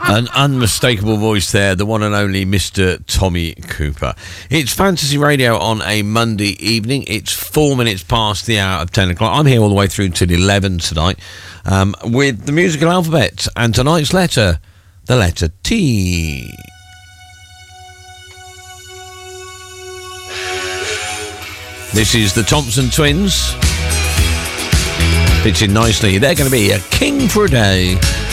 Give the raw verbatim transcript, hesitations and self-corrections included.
An unmistakable voice there, the one and only Mister Tommy Cooper. It's Fantasy Radio on a Monday evening. It's four minutes past the hour of ten o'clock. I'm here all the way through till eleven tonight um, with the musical alphabet. And tonight's letter, the letter T. This is the Thompson Twins. Fits in nicely. They're going to be a king for a day.